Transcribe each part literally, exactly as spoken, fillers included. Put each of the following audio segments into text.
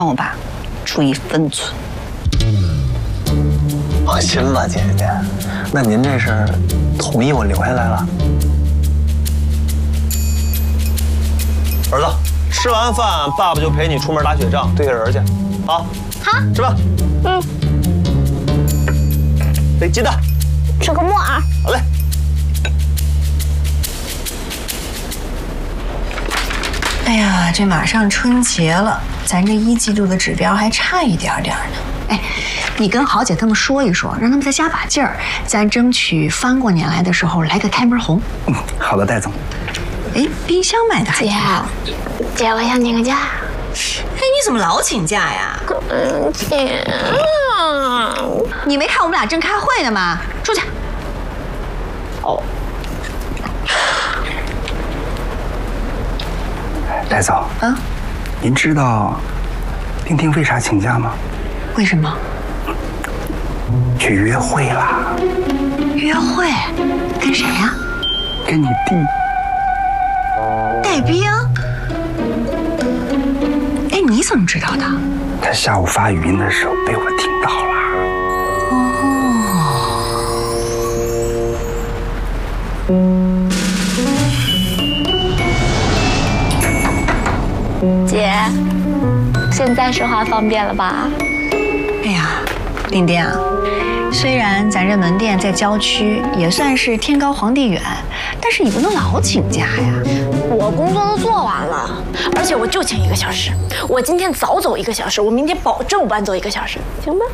让我爸注意分寸。 放心吧，姐姐。那您这是同意我留下来了？儿子，吃完饭，爸爸就陪你出门打雪仗、堆雪人去。啊， 好， 吃饭。 嗯。 哎，鸡蛋。 吃个木耳。 好嘞。 哎呀，这马上春节了，咱这一季度的指标还差一点点呢。哎，你跟豪姐他们说一说，让他们再加把劲儿，咱争取翻过年来的时候来个开门红。 嗯，好的，戴总。 哎，冰箱买的还挺好。 姐，姐，我想请个假。 哎，你怎么老请假呀？ 嗯，姐， 你没看我们俩正开会呢吗？出去。 哦。 戴总， 啊， 您知道丁丁为啥请假吗？ 为什么？ 去约会啦。 约会？跟谁呀？ 跟你弟。 戴冰？哎，你怎么知道的？ 他下午发语音的时候被我听到了。 哦。姐，现在说话方便了吧？ 哎呀，丁丁啊，虽然咱这门店在郊区，也算是天高皇帝远，但是你不能老请假呀。 我工作都做完了，而且我就请一个小时。我今天早走一个小时，我明天保证晚走一个小时，行吗？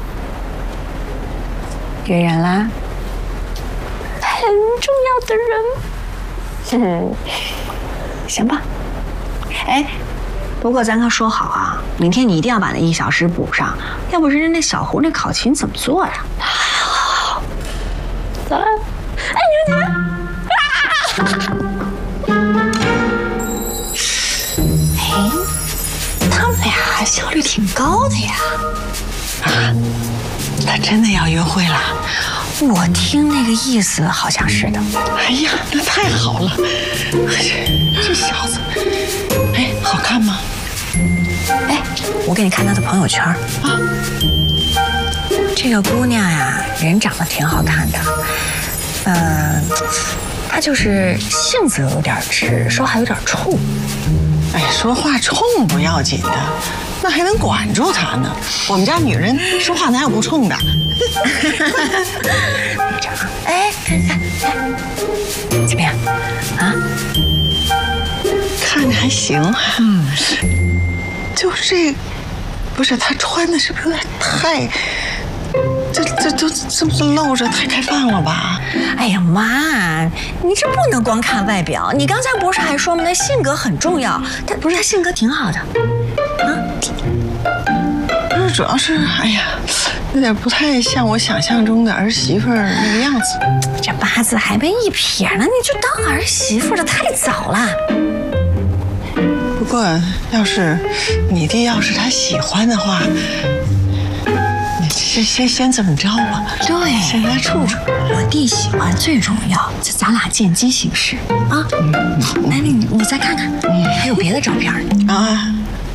约人啦？ 很重要的人。 嗯，行吧。哎。不过咱可说好啊，明天你一定要把那一小时补上，要不人家那小胡那考勤怎么做呀？ 好，好，好。走了。哎，你们哎，他们俩效率挺高的呀。 啊，他真的要约会了？ 我听那个意思好像是的。 哎呀，那太好了！这这小子，哎，好看吗？ 哎，我给你看他的朋友圈啊。这个姑娘呀，人长得挺好看的，嗯、呃，她就是性子有点直，说话有点冲。 哎，说话冲不要紧的，那还能管住她呢。我们家女人说话哪有不冲的？ 哎，看看，怎么样？啊？ 看着还行。嗯，就这，不是她穿的是不是有点太，这这都这么露着太开放了吧？ 哎呀妈，你这不能光看外表，你刚才不是还说吗？那性格很重要。她不是，她性格挺好的。啊？ 不是，主要是哎呀。有点不太像我想象中的儿媳妇儿那个样子。 这八字还没一撇呢，你就当儿媳妇的太早了。 不过，要是你弟要是他喜欢的话，你先先先这么着吧。 对， 先来处处。 我弟喜欢最重要，这咱俩见机行事啊。嗯，来，你你再看看，嗯，还有别的照片呢啊。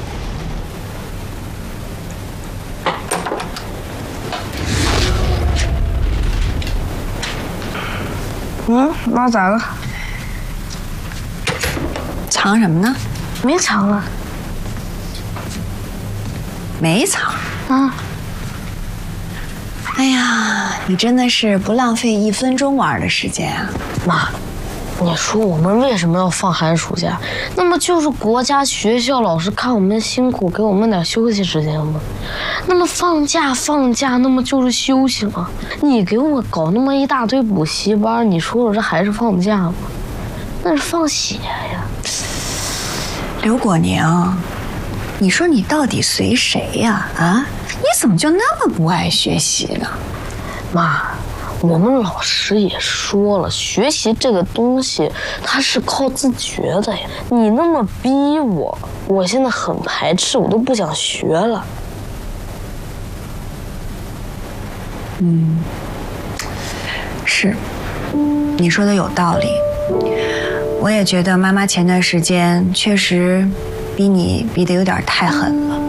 嗯，妈咋了？ 藏什么呢？ 没藏啊。 没藏啊。 哎呀，你真的是不浪费一分钟玩的时间啊！ 妈，你说我们为什么要放寒暑假？那么就是国家学校老师看我们辛苦，给我们点休息时间吗？那么放假放假，那么就是休息吗？你给我搞那么一大堆补习班，你说说这还是放假吗？那是放血呀！ 刘果宁，你说你到底随谁呀？啊，你怎么就那么不爱学习呢？ 妈，我们老师也说了，学习这个东西它是靠自觉的呀。你那么逼我，我现在很排斥，我都不想学了。 嗯，是，你说的有道理。我也觉得妈妈前段时间确实逼你逼得有点太狠了。